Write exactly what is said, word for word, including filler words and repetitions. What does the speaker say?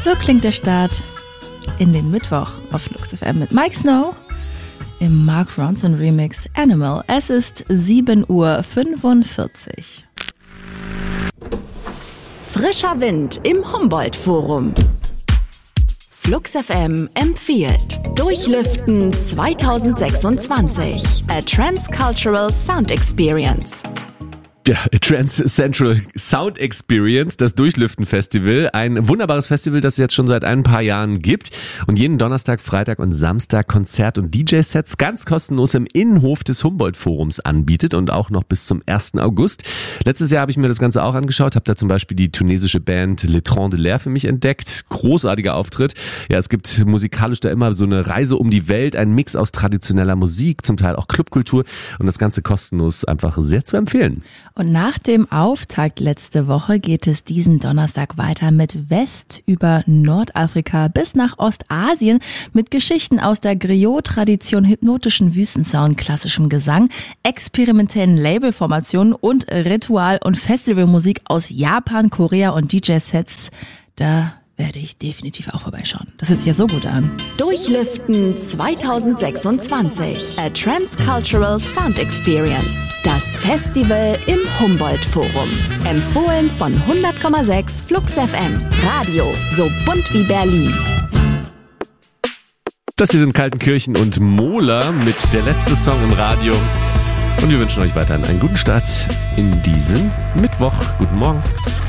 So klingt der Start in den Mittwoch auf Flux F M mit Mike Snow im Mark Ronson Remix Animal. Es ist sieben Uhr fünfundvierzig. Frischer Wind im Humboldt-Forum. Flux F M empfiehlt Durchlüften zwanzig sechsundzwanzig. A Transcultural Sound Experience. Ja, Trans Central Sound Experience, das Durchlüften-Festival. Ein wunderbares Festival, das es jetzt schon seit ein paar Jahren gibt und jeden Donnerstag, Freitag und Samstag Konzert- und D J-Sets ganz kostenlos im Innenhof des Humboldt-Forums anbietet und auch noch bis zum ersten August. Letztes Jahr habe ich mir das Ganze auch angeschaut, habe da zum Beispiel die tunesische Band Le Tron de l'Air für mich entdeckt. Großartiger Auftritt. Ja, es gibt musikalisch da immer so eine Reise um die Welt, ein Mix aus traditioneller Musik, zum Teil auch Clubkultur und das Ganze kostenlos, einfach sehr zu empfehlen. Und nach dem Auftakt letzte Woche geht es diesen Donnerstag weiter mit West über Nordafrika bis nach Ostasien mit Geschichten aus der Griot-Tradition, hypnotischen Wüstensound, klassischem Gesang, experimentellen Labelformationen und Ritual- und Festivalmusik aus Japan, Korea und D J-Sets. Da werde ich definitiv auch vorbeischauen. Das hört sich ja so gut an. Durchlüften zwanzig sechsundzwanzig. A Transcultural Sound Experience. Das Festival im Humboldt-Forum. Empfohlen von hundert Komma sechs Flux F M. Radio so bunt wie Berlin. Das hier sind Kaltenkirchen und Mohler mit der letzte Song im Radio. Und wir wünschen euch weiterhin einen guten Start in diesen Mittwoch. Guten Morgen.